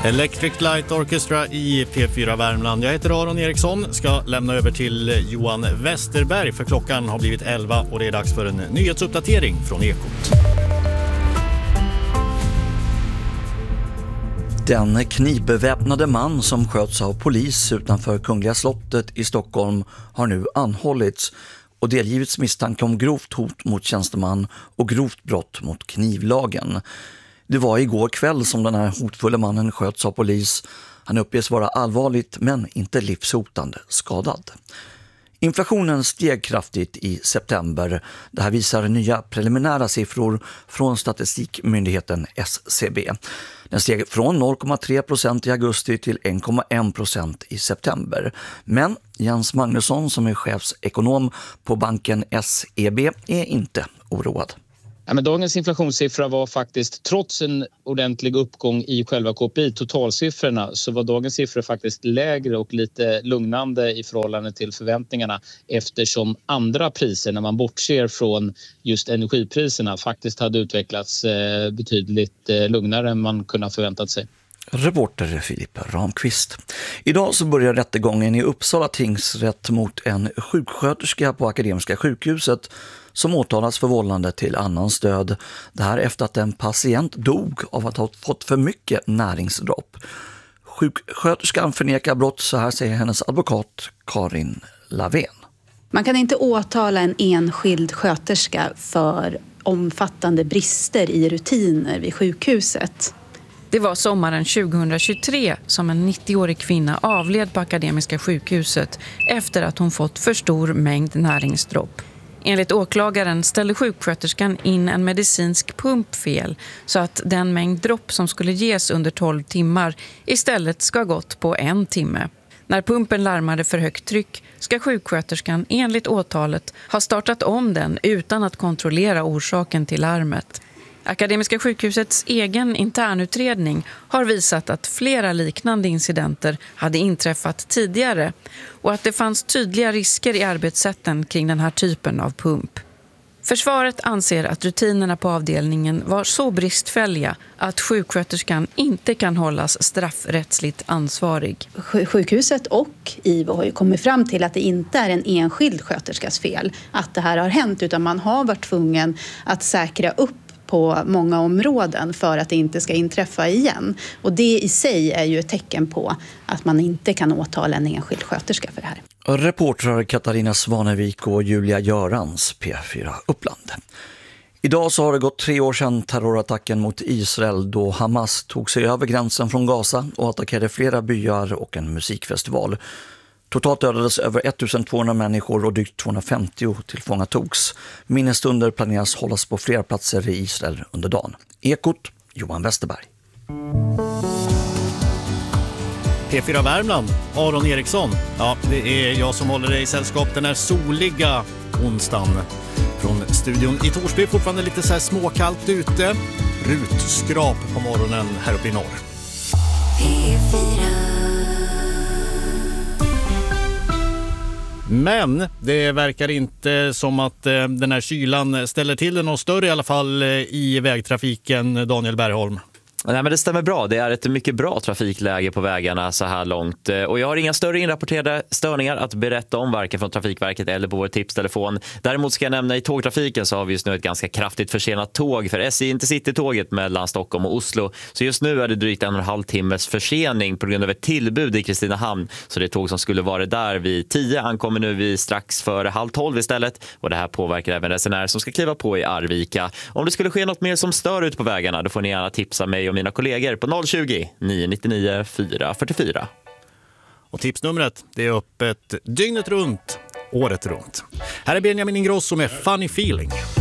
Electric Light Orchestra i P4 Värmland. Jag heter Aron Eriksson, ska lämna över till Johan Westerberg för klockan har blivit 11 och det är dags för en nyhetsuppdatering från Ekot. Den knivbeväpnade man som sköts av polis utanför Kungliga slottet i Stockholm har nu anhållits och delgivits misstanke om grovt hot mot tjänsteman och grovt brott mot knivlagen. Det var igår kväll som den här hotfulla mannen sköts av polis. Han uppges vara allvarligt men inte livshotande skadad. Inflationen steg kraftigt i september. Det här visar nya preliminära siffror från statistikmyndigheten SCB. Den steg från 0,3% i augusti till 1,1% i september. Men Jens Magnusson som är chefsekonom på banken SEB är inte oroad. Ja, men dagens inflationssiffra var faktiskt, trots en ordentlig uppgång i själva KPI, totalsiffrorna, så var dagens siffra faktiskt lägre och lite lugnande i förhållande till förväntningarna eftersom andra priser, när man bortser från just energipriserna, faktiskt hade utvecklats betydligt lugnare än man kunde ha förväntat sig. Reporter Filip Ramqvist. Idag så börjar rättegången i Uppsala tingsrätt mot en sjuksköterska på Akademiska sjukhuset som åtalas för vållande till annans död. Det här efter att en patient dog av att ha fått för mycket näringsdropp. Sjuksköterskan förnekar brott, så här säger hennes advokat Karin Lavén. Man kan inte åtala en enskild sköterska för omfattande brister i rutiner vid sjukhuset. Det var sommaren 2023 som en 90-årig kvinna avled på Akademiska sjukhuset efter att hon fått för stor mängd näringsdropp. Enligt åklagaren ställde sjuksköterskan in en medicinsk pump fel så att den mängd dropp som skulle ges under 12 timmar istället ska ha gått på 1 timme. När pumpen larmade för högt tryck ska sjuksköterskan enligt åtalet ha startat om den utan att kontrollera orsaken till larmet. Akademiska sjukhusets egen internutredning har visat att flera liknande incidenter hade inträffat tidigare och att det fanns tydliga risker i arbetssätten kring den här typen av pump. Försvaret anser att rutinerna på avdelningen var så bristfälliga att sjuksköterskan inte kan hållas straffrättsligt ansvarig. Sjukhuset och IVO har ju kommit fram till att det inte är en enskild sköterskas fel att det här har hänt, utan man har varit tvungen att säkra upp på många områden för att det inte ska inträffa igen. Och det i sig är ju ett tecken på att man inte kan åtala en enskild sköterska för det här. Reportrar Katarina Svanevik och Julia Görans, P4 Uppland. Idag så har det gått 3 år sedan terrorattacken mot Israel då Hamas tog sig över gränsen från Gaza och attackerade flera byar och en musikfestival. Totalt dödades över 1200 människor och drygt 250 tillfångatogs. Minnesstunder planeras hållas på flera platser i Israel under dagen. Ekot, Johan Westerberg. P4 Värmland, Aron Eriksson. Ja, det är jag som håller dig i sällskap den här soliga onsdagen. Från studion i Torsby, fortfarande lite så här småkallt ute. Rutskrap på morgonen här uppe i norr. P4. Men det verkar inte som att den här kylan ställer till det något större i alla fall i vägtrafiken, Daniel Bergholm. Nej, men det stämmer bra. Det är ett mycket bra trafikläge på vägarna så här långt. Och jag har inga större inrapporterade störningar att berätta om varken från Trafikverket eller på vår tipstelefon. Däremot ska jag nämna i tågtrafiken så har vi just nu ett ganska kraftigt försenat tåg för SJ Intercity-tåget mellan Stockholm och Oslo. Så just nu är det drygt 1,5 timmes försening på grund av ett tillbud i Kristinehamn. Så det tåg som skulle vara där vid 10 ankommer nu vid strax före 11:30 istället. Och det här påverkar även resenärer som ska kliva på i Arvika. Om det skulle ske något mer som stör ut på vägarna, då får ni gärna tipsa mig och mina kollegor på 020 999 444. Och tipsnumret, det är öppet dygnet runt, året runt. Här är Benjamin Ingrosso med Funny Feeling.